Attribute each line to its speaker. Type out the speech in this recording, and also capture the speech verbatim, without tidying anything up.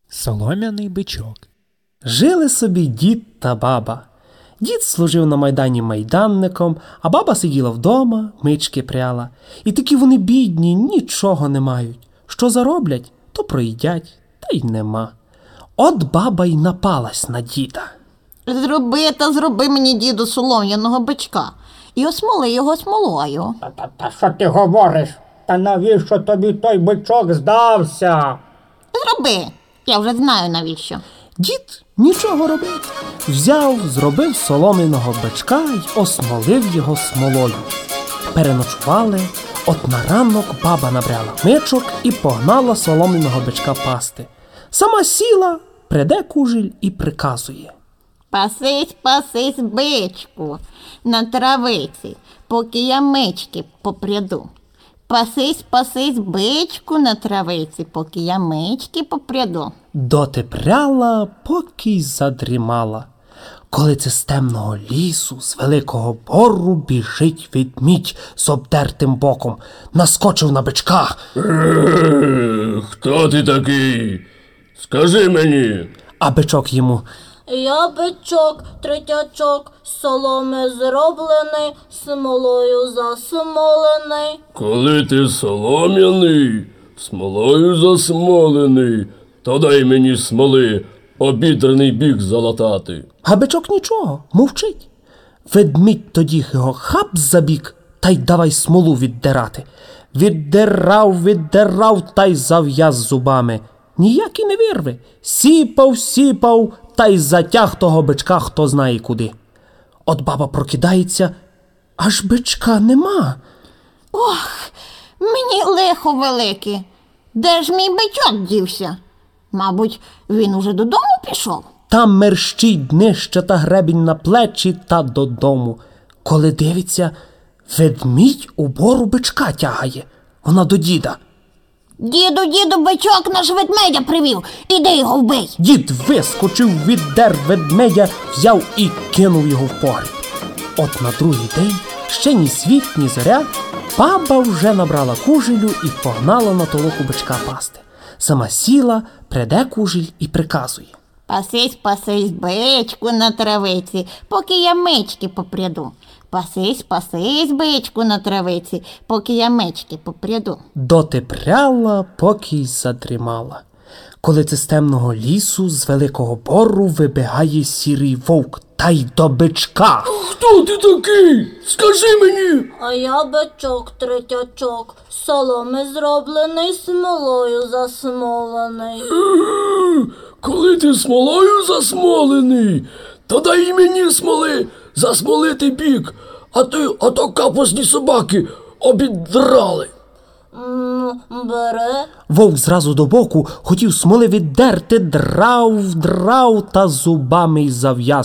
Speaker 1: Солом'яний бичок. Жили собі дід та баба. Дід служив на майдані майданником, а баба сиділа вдома, мички пряла. І такі вони бідні, нічого не мають. Що зароблять, то проїдять, та й нема. От баба й напалась на діда.
Speaker 2: Зроби та зроби мені, діду, солом'яного бичка і осмоли його смолою.
Speaker 3: Та, та, та що ти говориш? Та навіщо тобі той бичок здався?
Speaker 2: Зроби, я вже знаю навіщо.
Speaker 1: Дід нічого робив. Взяв, зробив солом'яного бичка й осмолив його смолою. Переночували, от на ранок баба набрала мичок і погнала солом'яного бичка пасти. Сама сіла, приде кужель і приказує.
Speaker 2: Пасись, пасись, бичку, на травиці, поки я мички попряду. Пасись, пасись, бичку, на травиці, поки я мички попряду.
Speaker 1: Доти пряла, поки й задрімала. Коли це з темного лісу, з великого бору біжить ведмідь з обдертим боком. Наскочив на бичка.
Speaker 4: Е, хто ти такий? Скажи мені.
Speaker 1: А бичок йому.
Speaker 5: Я бичок, третячок, з соломи зроблений, смолою засмолений.
Speaker 4: Коли ти солом'яний, смолою засмолений, то дай мені смоли, обідраний бік залатати.
Speaker 1: А бичок нічого, мовчить. Ведмідь тоді його хап за бік, та й давай смолу віддирати. Віддирав, віддирав, та й зав'яз зубами. Ніяк і не вирве. Сіпав, сіпав, та й затяг того бичка хто знає куди. От баба прокидається, аж бичка нема.
Speaker 2: Ох, мені лихо велике. Де ж мій бичок дівся? Мабуть, він уже додому пішов?
Speaker 1: Там мерщить днище та гребінь на плечі та додому. Коли дивиться, ведмідь у бору бичка тягає. Вона до діда.
Speaker 2: Діду, діду, бичок наш ведмедя привів. Іди його вбий.
Speaker 1: Дід вискочив, віддер ведмедя, взяв і кинув його в погріб. От на другий день, ще ні світ, ні зоря, баба вже набрала кужелю і погнала на толоку бичка пасти. Сама сіла, приде кужель і приказує.
Speaker 2: Пасись, пасись, бичку, на травиці, поки я мички попряду. Пасись, пасись, бичку, на травиці, поки я мички попряду.
Speaker 1: Доти пряла, поки й задрімала. Коли це з темного лісу, з великого бору вибігає сірий вовк, та й до бичка.
Speaker 4: Хто ти такий? Скажи мені.
Speaker 5: А я бичок, третячок, з соломи зроблений, смолою засмолений.
Speaker 4: Е, коли ти смолою засмолений, то дай мені смоли засмолити бік, а то, а то капусні собаки обідрали.
Speaker 5: М, Бере.
Speaker 1: Вовк зразу до боку хотів смоли віддерти, драв, драв та зубами й зав'яз